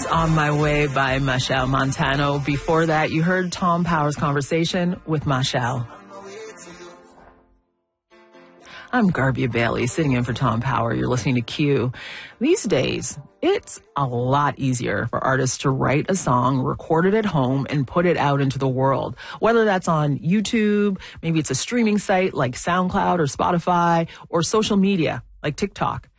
On My Way by Machel Montano. Before that, you heard Tom Power's conversation with Machel. I'm Garbia Bailey, sitting in for Tom Power. You're listening to Q. These days, it's a lot easier for artists to write a song, record it at home, and put it out into the world. Whether that's on YouTube, maybe it's a streaming site like SoundCloud or Spotify, or social media like TikTok.